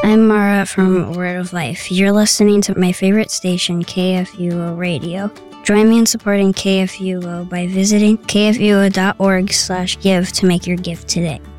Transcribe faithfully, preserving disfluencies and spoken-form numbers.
I'm Mara from Word of Life. You're listening to my favorite station, K F U O Radio. Join me in supporting K F U O by visiting kfuo.org slash give to make your gift today.